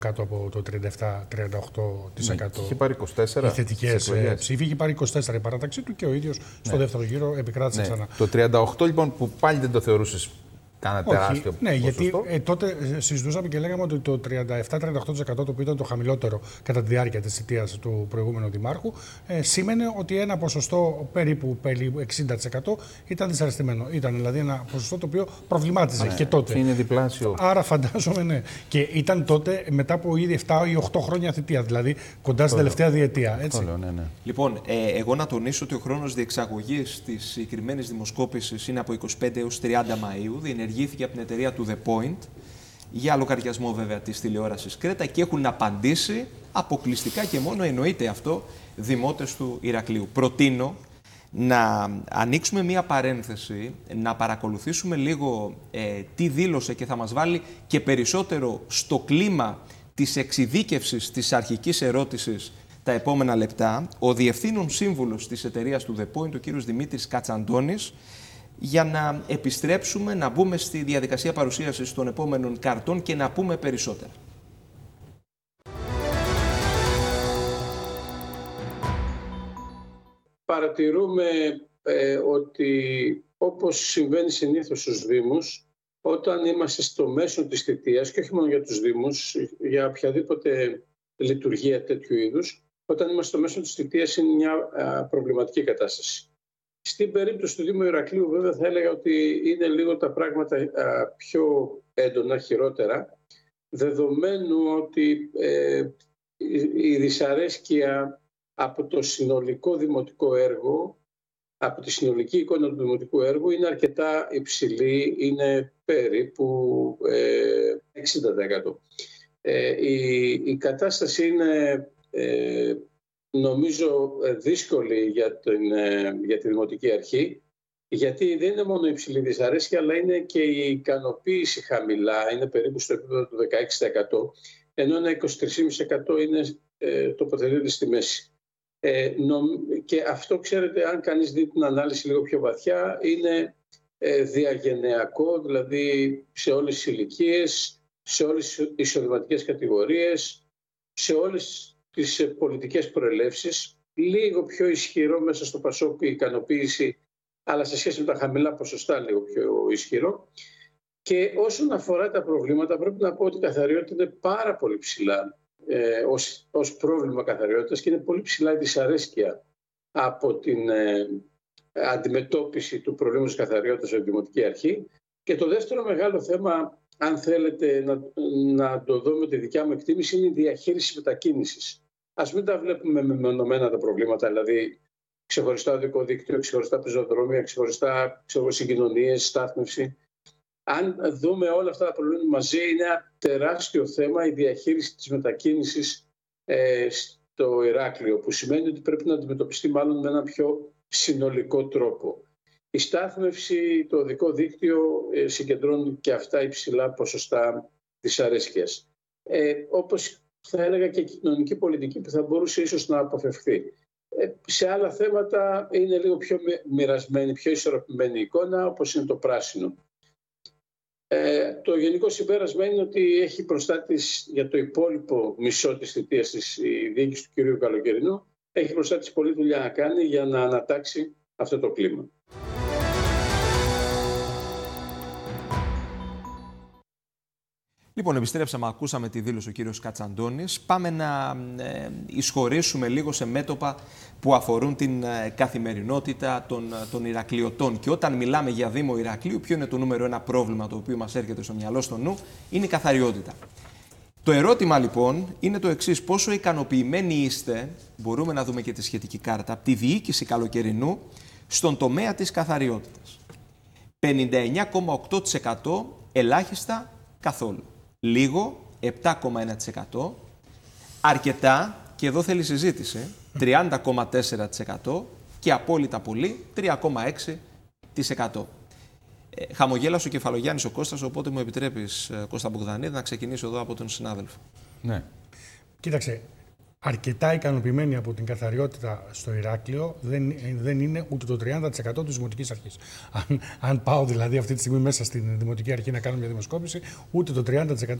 κάτω από το 37-38%. Είχε πάρει 24 θετικές ψήφοι, είχε πάρει 24 η παράταξή του και ο ίδιος στο δεύτερο γύρο επικράτησε ξανά. Το 38 λοιπόν που πάλι δεν το θεωρούσες κάνα τεράστιο ποσοστό. Γιατί τότε συζητούσαμε και λέγαμε ότι το 37-38% το οποίο ήταν το χαμηλότερο κατά τη διάρκεια της θητείας του προηγούμενου δημάρχου, σήμαινε ότι ένα ποσοστό περίπου 60% ήταν δυσαρεστημένο. Ήταν δηλαδή ένα ποσοστό το οποίο προβλημάτιζε και τότε. Είναι διπλάσιο. Άρα φαντάζομαι, ναι. Και ήταν τότε μετά από ήδη 7 ή 8 χρόνια θητεία, δηλαδή κοντά στην τελευταία διετία. Έτσι. Ναι. Λοιπόν, εγώ να τονίσω ότι ο χρόνος διεξαγωγής της συγκεκριμένης δημοσκόπησης είναι από 25 έως 30 Μαΐου. Διενεργήθηκε από την εταιρεία του The Point, για λογαριασμό βέβαια της τηλεόρασης Κρέτα, και έχουν απαντήσει αποκλειστικά και μόνο, εννοείται αυτό, δημότες του Ηρακλείου. Προτείνω να ανοίξουμε μία παρένθεση, να παρακολουθήσουμε λίγο τι δήλωσε και θα μας βάλει και περισσότερο στο κλίμα της εξειδίκευσης της αρχικής ερώτησης τα επόμενα λεπτά, ο Διευθύνων Σύμβουλος της εταιρείας του The Point, ο κύριος Δημήτρης Κατσαντώνης, για να επιστρέψουμε, να μπούμε στη διαδικασία παρουσίασης των επόμενων καρτών και να πούμε περισσότερα. Παρατηρούμε ότι, όπως συμβαίνει συνήθως στους Δήμους, όταν είμαστε στο μέσο της θητείας, και όχι μόνο για τους Δήμους, για οποιαδήποτε λειτουργία τέτοιου είδους, όταν είμαστε στο μέσο της θητείας είναι μια προβληματική κατάσταση. Στην περίπτωση του Δήμου Ηρακλείου βέβαια θα έλεγα ότι είναι λίγο τα πράγματα πιο έντονα, χειρότερα, δεδομένου ότι η δυσαρέσκεια από το συνολικό δημοτικό έργο, από τη συνολική εικόνα του δημοτικού έργου είναι αρκετά υψηλή, είναι περίπου 60%. Η κατάσταση είναι νομίζω δύσκολη για τη Δημοτική Αρχή, γιατί δεν είναι μόνο η υψηλή δυσαρέσκεια, αλλά είναι και η ικανοποίηση χαμηλά, είναι περίπου στο επίπεδο του 16%, ενώ ένα 23,5% είναι τοποθετείται στη μέση. Και αυτό, ξέρετε, αν κανείς δει την ανάλυση λίγο πιο βαθιά, είναι διαγενειακό, δηλαδή σε όλες τις ηλικίες, σε όλες τις εισοδηματικές κατηγορίες, σε όλες τις πολιτικές προελεύσεις, λίγο πιο ισχυρό μέσα στο Πασόκ η ικανοποίηση, αλλά σε σχέση με τα χαμηλά ποσοστά λίγο πιο ισχυρό. Και όσον αφορά τα προβλήματα, πρέπει να πω ότι η καθαριότητα είναι πάρα πολύ ψηλά ως πρόβλημα καθαριότητας και είναι πολύ ψηλά η δυσαρέσκεια από την αντιμετώπιση του προβλήματος καθαριότητας από τη Δημοτική Αρχή. Και το δεύτερο μεγάλο θέμα, αν θέλετε να το δω με τη δικιά μου εκτίμηση, είναι η διαχείριση μετακίνησης. Ας μην τα βλέπουμε μεμονωμένα τα προβλήματα, δηλαδή ξεχωριστά οδικό δίκτυο, ξεχωριστά πεζοδρόμια, ξεχωριστά συγκοινωνίες, στάθμευση. Αν δούμε όλα αυτά τα προβλήματα μαζί, είναι ένα τεράστιο θέμα η διαχείριση της μετακίνησης στο Ηράκλειο, που σημαίνει ότι πρέπει να αντιμετωπιστεί μάλλον με ένα πιο συνολικό τρόπο. Η στάθμευση, το οδικό δίκτυο συγκεντρώνουν και αυτά υψηλά ποσοστά δυσαρέσκειας. Όπως θα έλεγα και η κοινωνική πολιτική που θα μπορούσε ίσως να αποφευχθεί. Σε άλλα θέματα είναι λίγο πιο μοιρασμένη, πιο ισορροπημένη εικόνα, όπως είναι το πράσινο. Το γενικό συμπέρασμα είναι ότι έχει μπροστά της, για το υπόλοιπο μισό της θητείας της, η διοίκηση του κυρίου Καλοκαιρινού, έχει μπροστά της πολλή δουλειά να κάνει για να ανατάξει αυτό το κλίμα. Λοιπόν, επιστρέψαμε, ακούσαμε τη δήλωση ο κύριος Κατσαντώνης. Πάμε να εισχωρήσουμε λίγο σε μέτωπα που αφορούν την καθημερινότητα των Ηρακλειωτών. Και όταν μιλάμε για Δήμο Ηρακλείου, ποιο είναι το νούμερο ένα πρόβλημα το οποίο μας έρχεται στο μυαλό, στο νου, είναι η καθαριότητα. Το ερώτημα λοιπόν είναι το εξής: πόσο ικανοποιημένοι είστε, μπορούμε να δούμε και τη σχετική κάρτα, από τη διοίκηση Καλοκαιρινού στον τομέα της καθαριότητας. 59,8%, ελάχιστα, καθόλου. Λίγο, 7,1%, αρκετά, και εδώ θέλει συζήτηση, 30,4% και απόλυτα πολύ, 3,6%. Χαμογέλασε ο Κεφαλογιάννης ο Κώστας, οπότε μου επιτρέπεις, Κώστα Μπογδανίδη, να ξεκινήσω εδώ από τον συνάδελφο. Ναι. Κοίταξε, αρκετά ικανοποιημένοι από την καθαριότητα στο Ηράκλειο δεν είναι ούτε το 30% της Δημοτικής Αρχής. Αν πάω δηλαδή αυτή τη στιγμή μέσα στην Δημοτική Αρχή να κάνω μια δημοσκόπηση, ούτε το 30%